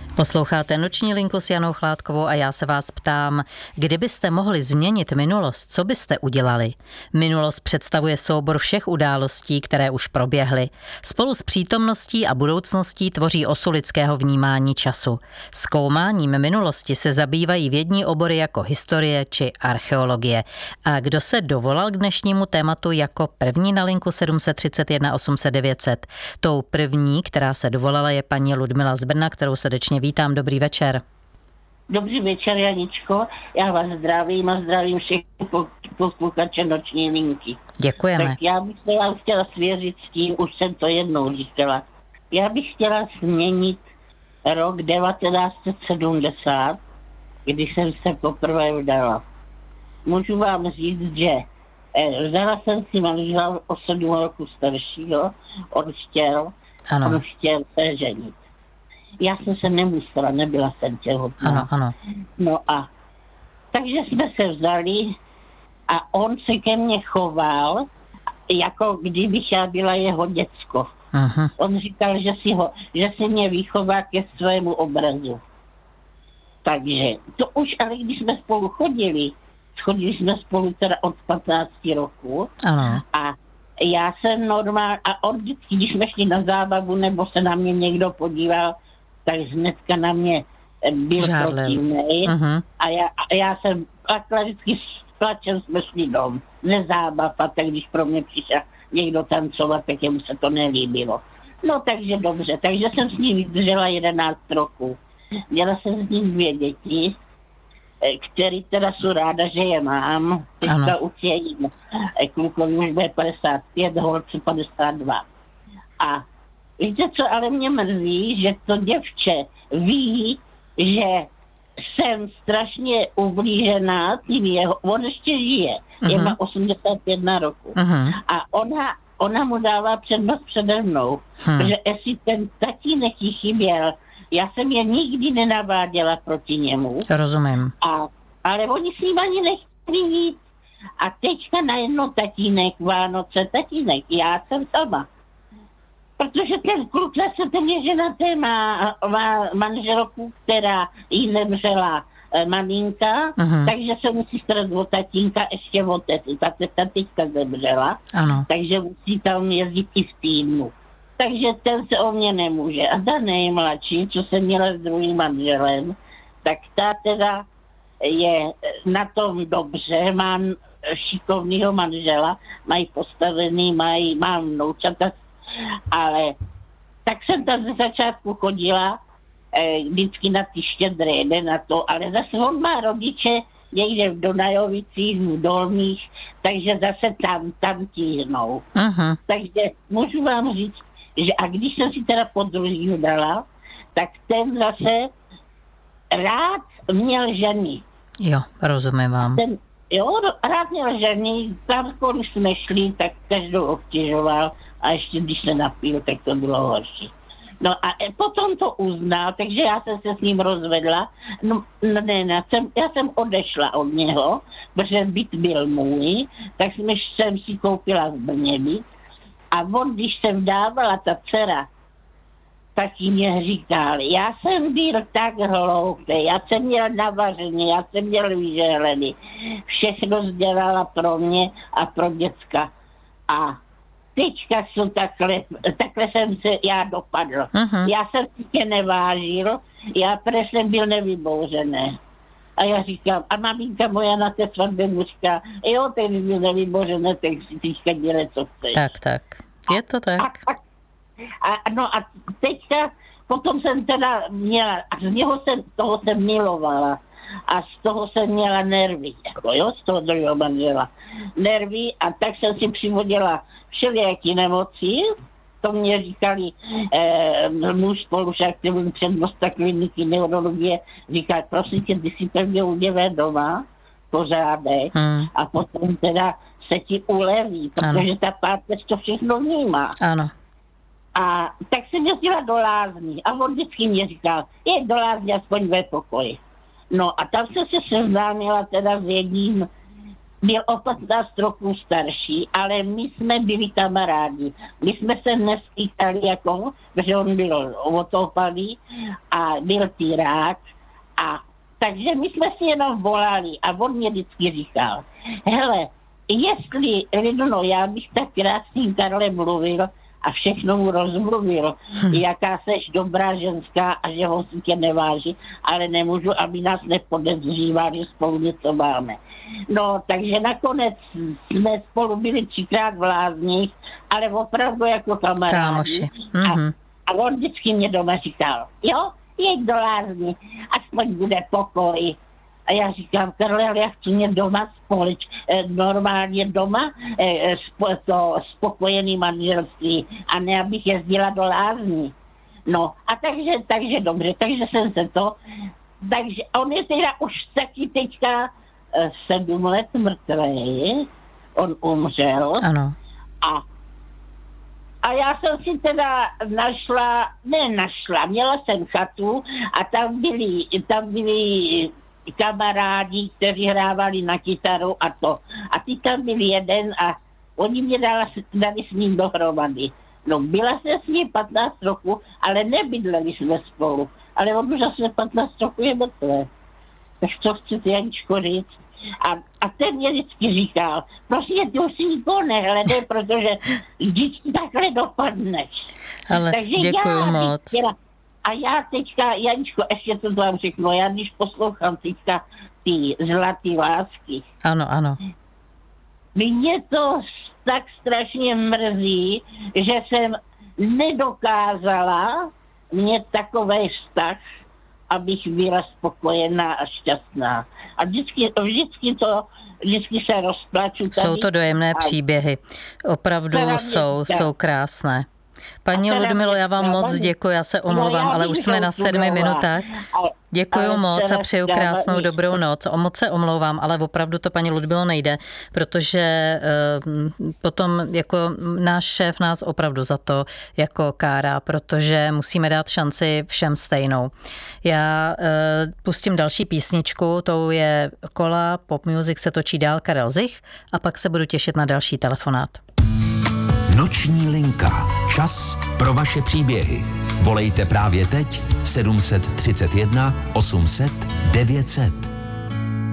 Posloucháte Noční linku s Janou Chládkovou a já se vás ptám, kdybyste mohli změnit minulost, co byste udělali? Minulost představuje soubor všech událostí, které už proběhly. Spolu s přítomností a budoucností tvoří osu lidského vnímání času. Zkoumáním minulosti se zabývají vědní obory jako historie či archeologie. A kdo se dovolal k dnešnímu tématu jako první na linku 731 800 900? Tou první, která se dovolala, je paní Ludmila z Brna, kterou srdečně vítám. Dobrý večer. Dobrý večer, Janičko. Já vás zdravím a zdravím všechny posluchače Noční linky. Děkujeme. Tak já bych se vám chtěla svěřit s tím, už jsem to jednou říkala. Já bych chtěla změnit rok 1970, když jsem se poprvé vdala. Můžu vám říct, že vzala jsem si manžela o 7 roku staršího, on chtěl se ženit. Já jsem se nemusela, nebyla jsem těhotná. Ano. No a takže jsme se vzali a on se ke mně choval, jako kdybych já byla jeho děcko. Aha. On říkal, že si mě vychová ke svému obrazu. Takže to už, ale když jsme spolu chodili jsme spolu teda od 15 roku. Ano. A já jsem normálně, a on vždycky, když jsme šli na zábavu, nebo se na mě někdo podíval, tak hnedka na mě byl protivnej. A já jsem takhle vždycky s plačem jsme šli dom. Nezábav, a tak když pro mě přišel někdo tancovat, tak jemu se to nelíbilo. No takže dobře, takže jsem s ním vydržela 11 roků. Měla jsem s ním 2 děti, který teda jsou ráda, že je mám. Teďka už je jim. Klukovi už bude 55, holce 52. A víte co, ale mě mrzí, že to děvče ví, že jsem strašně ublížená tím on ještě žije, je má 81 roku. A ona mu dává přednost přede mnou, protože jestli ten tatínek jí chyběl, já jsem je nikdy nenaváděla proti němu. Rozumím. Ale oni s ním ani nechtěli jít. A teďka najednou Vánoce, tatínek, já jsem sama. Protože ten kluk zase ten je ženatý, má manželku, která jí nemřela maminka, takže se musí starat o tatínka ještě o tetu. Ta teďka zemřela, takže musí tam jezdit i v týdnu. Takže ten se o mě nemůže. A ta nejmladší, co jsem měla s druhým manželem, tak ta teda je na tom dobře, mám šikovnýho manžela, mají postavený, mám vnoučata, ale tak jsem tam ze začátku chodila vždycky na ty Štědré, na to, ale zase on má rodiče někde v Donajovicích, v Dolních, takže zase tam tíhnou. Takže můžu vám říct, že a když jsem si teda po druhýho dala, tak ten zase rád měl ženy. Jo, rozumím vám. Rád měl ženy, tam když jsme šli, tak každou obtěžoval a ještě když se napil, tak to bylo horší. No a potom to uznal, takže já jsem se s ním rozvedla. Já jsem odešla od něho, protože byt byl můj, tak jsem si koupila v Brně byt. A on, když jsem dávala ta dcera, tak jí mě říkal, já jsem byl tak hloupý, já jsem měl navařený, já jsem měl vyžehlený. Všechno dělala pro mě a pro děcka. A teďka jsou takhle jsem se já dopadl. Já jsem si tě nevážil, protože jsem byl nevybouřený. A já říkám, a maminka moja na té svatbě mu říká, jo, ty by byl nevýbořený, tak si teďka dělej, co chceš. Tak. Je to tak. A teďka, potom jsem teda měla, a toho jsem milovala. A z toho jsem měla nervy, z toho druhého manžela. Nervy, a tak jsem si přivodila všelijaký nemoci. To mě říkali muž spolužák, který byl přednosta kliniky neurologie, říkal, prosím tě, ty si pevně udělej doma, pořádek, a potom teda se ti uleví, protože ta páteř to všechno vnímá. Ano. A tak jsem jezdila do lázní a on vždycky mě říkal, je do lázní aspoň ve pokoji. No a tam jsem se seznámila teda s jedním byl o 15 roků starší, ale my jsme byli kamarádi. My jsme se nestýkali jako, protože on byl otopalý a byl pirát. A takže my jsme si jenom volali a on mě vždycky říkal, hele, jestli, Liduno, já bych tak krásný Karle mluvil a všechno mu rozmluvil, jaká seš dobrá ženská a že ho si tě neváží, ale nemůžu, aby nás nepodezřívali, že spolu něco máme. No, takže nakonec jsme spolu byli 3krát v Lázních, ale opravdu jako kamarádi. A on vždycky mě doma říkal, jo, jeď do Lázní, aspoň bude pokoj. A já říkám, Karle, ale já chci mě doma normálně doma, to spokojený manželství, a ne, abych jezdila do Lázní. No, a takže dobře, takže jsem se to, takže on je teda už taky teďka 7 let mrtvý, on umřel. Ano. A já jsem si teda měla jsem chatu a tam byli kamarádi, kteří hrávali na kytaru a to. A ty tam byl jeden a oni mě dali s ním dohromady. No, byla jsem s ním 15 roků, ale nebydleli jsme spolu. Ale on už asi 15 roků je mrtvé. Tak co chcete, Janičko, říct? A ten mě vždycky říkal, prostě ty už si nikoho nehledej, protože vždycky takhle dopadneš. Ale takže děkuju moc. A já teďka, Janičko, ještě to vám řeknu, já když poslouchám teďka ty zlatý lásky. Ano. Mě to tak strašně mrzí, že jsem nedokázala mít takovej vztah, abych byla spokojená a šťastná. A vždycky se rozplaču tady. Jsou to dojemné příběhy. Opravdu jsou krásné. Paní Ludmilo, já vám moc děkuji, já se omlouvám, ale už jsme na 7 minutách. Děkuji moc a přeju krásnou dobrou noc. Moc se omlouvám, ale opravdu to, paní Ludmilo, nejde, protože potom jako náš šéf nás opravdu za to jako kárá, protože musíme dát šanci všem stejnou. Já pustím další písničku, tou je Kola Pop Music se točí dál, Karel Zich, a pak se budu těšit na další telefonát. Noční linka. Čas pro vaše příběhy. Volejte právě teď 731 800 900.